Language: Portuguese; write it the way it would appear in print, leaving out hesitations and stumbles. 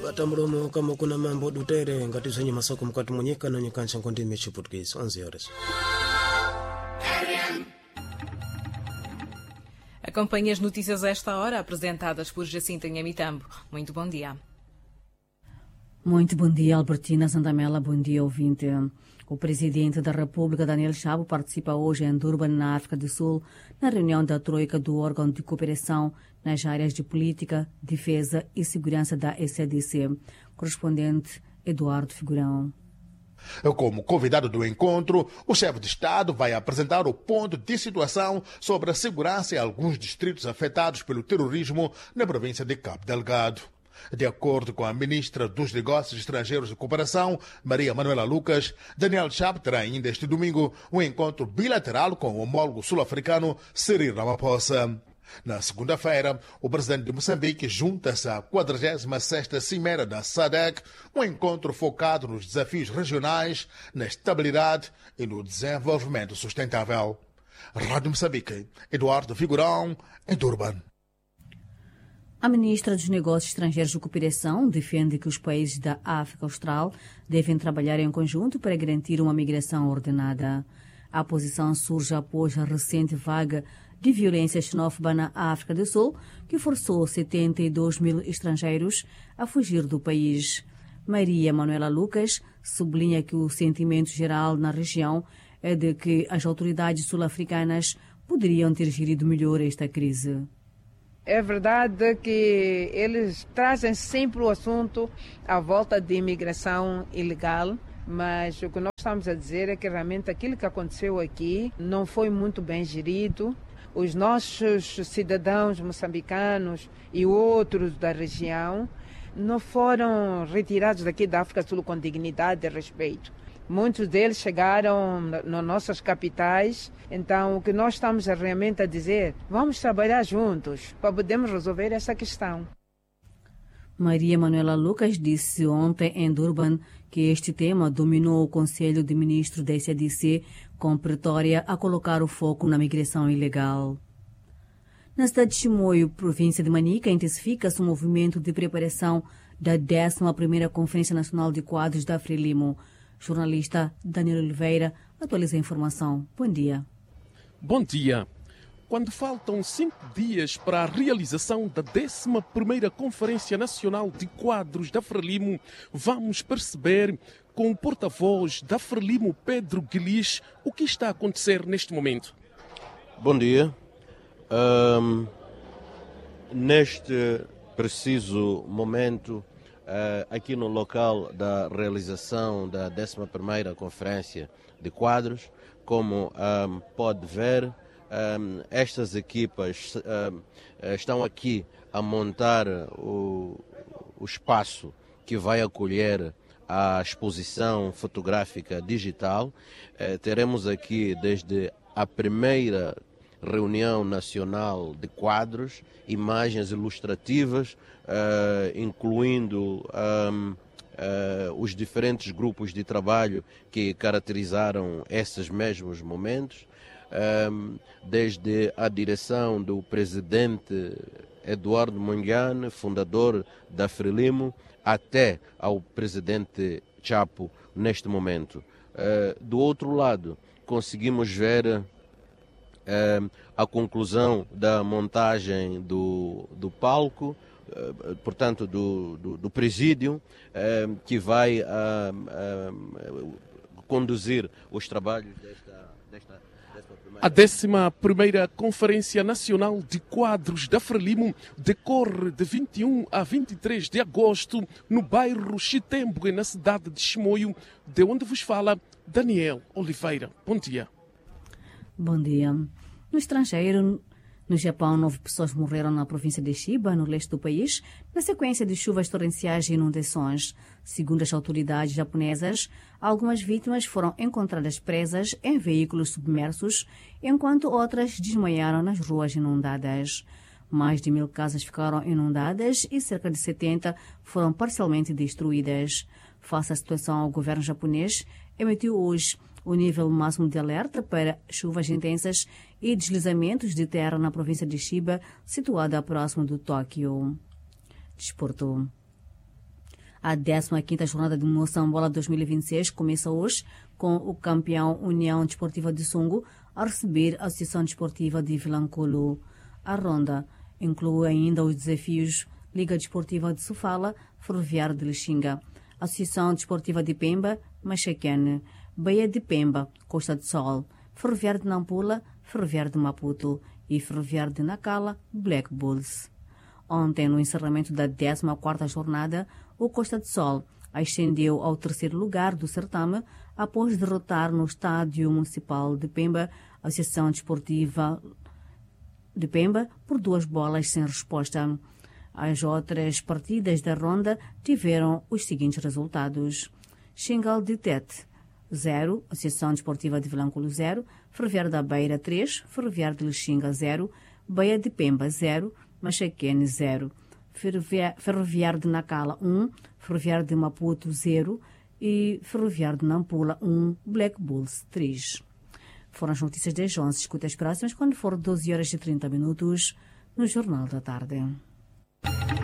Batamromo kama kuna mambo dutere ngati zenye masoko mkati mwenyeka na nyekancha ngondi mechi Portuguese 11 horas. Acompanhe as notícias a esta hora, apresentadas por Jacinta Nhamitambo. Muito bom dia. Muito bom dia, Albertina Sandamela. Bom dia, ouvinte. O presidente da República, Daniel Chapo, participa hoje em Durban, na África do Sul, na reunião da Troika do órgão de cooperação nas áreas de política, defesa e segurança da SADC. Correspondente Eduardo Figurão. Como convidado do encontro, o chefe de Estado vai apresentar o ponto de situação sobre a segurança em alguns distritos afetados pelo terrorismo na província de Cabo Delgado. De acordo com a ministra dos Negócios Estrangeiros e Cooperação, Maria Manuela Lucas, Daniel Chapo terá ainda este domingo um encontro bilateral com o homólogo sul-africano Cyril Ramaphosa. Na segunda-feira, o presidente de Moçambique junta-se à 46ª Cimeira da SADC, um encontro focado nos desafios regionais, na estabilidade e no desenvolvimento sustentável. Rádio Moçambique, Eduardo Figurão, em Durban. A ministra dos Negócios Estrangeiros e Cooperação defende que os países da África Austral devem trabalhar em conjunto para garantir uma migração ordenada. A posição surge após a recente vaga de violência xenófoba na África do Sul, que forçou 72 mil estrangeiros a fugir do país. Maria Manuela Lucas sublinha que o sentimento geral na região é de que as autoridades sul-africanas poderiam ter gerido melhor esta crise. É verdade que eles trazem sempre o assunto à volta de imigração ilegal, mas o que nós estamos a dizer é que realmente aquilo que aconteceu aqui não foi muito bem gerido. Os nossos cidadãos moçambicanos e outros da região não foram retirados daqui da África do Sul com dignidade e respeito. Muitos deles chegaram nas nossas capitais, então o que nós estamos realmente a dizer, vamos trabalhar juntos para podermos resolver essa questão. Maria Manuela Lucas disse ontem em Durban que este tema dominou o Conselho de Ministros da SADC, com Pretória a colocar o foco na migração ilegal. Na cidade de Chimoio, província de Manica, intensifica-se o movimento de preparação da 11ª Conferência Nacional de Quadros da Frelimo. Jornalista Daniel Oliveira atualiza a informação. Bom dia. Bom dia. Quando faltam 5 dias para a realização da 11ª Conferência Nacional de Quadros da Frelimo, vamos perceber com o porta-voz da Frelimo, Pedro Guilis, o que está a acontecer neste momento. Bom dia. Neste preciso momento, aqui no local da realização da 11ª Conferência de Quadros, como pode ver, estas equipas estão aqui a montar o espaço que vai acolher a exposição fotográfica digital. Teremos aqui desde a primeira reunião nacional de quadros, imagens ilustrativas, incluindo os diferentes grupos de trabalho que caracterizaram esses mesmos momentos, desde a direção do presidente Eduardo Mondlane, fundador da Frelimo, até ao presidente Chapo neste momento. Do outro lado, conseguimos ver a conclusão da montagem do palco, portanto do presídio, que vai conduzir os trabalhos desta A 11ª Conferência Nacional de Quadros da Frelimo decorre de 21 a 23 de agosto no bairro Chitembwe, na cidade de Chimoio, de onde vos fala Daniel Oliveira. Bom dia. Bom dia. No estrangeiro, no Japão, 9 pessoas morreram na província de Chiba, no leste do país, na sequência de chuvas torrenciais e inundações. Segundo as autoridades japonesas, algumas vítimas foram encontradas presas em veículos submersos, enquanto outras desmaiaram nas ruas inundadas. Mais de 1000 casas ficaram inundadas e cerca de 70 foram parcialmente destruídas. Face à situação, o governo japonês emitiu hoje o nível máximo de alerta para chuvas intensas e deslizamentos de terra na província de Chiba, situada próximo de Tóquio. Desporto. A 15ª jornada de Moçambola 2026 começa hoje com o campeão União Desportiva de Sungo a receber a Associação Desportiva de Vilanculo. A ronda inclui ainda os desafios Liga Desportiva de Sofala, Ferroviário de Lixinga, Associação Desportiva de Pemba, Machaquene, Baía de Pemba, Costa do Sol, Ferroviário de Nampula, Ferroviário de Maputo e Ferroviário de Nacala, Black Bulls. Ontem, no encerramento da 14ª jornada, o Costa do Sol ascendeu ao 3º lugar do certame após derrotar no Estádio Municipal de Pemba a Associação Desportiva de Pemba por 2 bolas sem resposta. As outras partidas da ronda tiveram os seguintes resultados: Xingal de Tete 0, Associação Desportiva de Vilanculo 0, Ferroviário da Beira 3, Ferroviário de Lixinga 0, Baía de Pemba 0, Machaquene 0, Ferroviário de Nacala 1, Ferroviário de Maputo 0 e Ferroviário de Nampula 1, Black Bulls 3. Foram as notícias das 11. Escuta as próximas quando for 12h30 no Jornal da Tarde.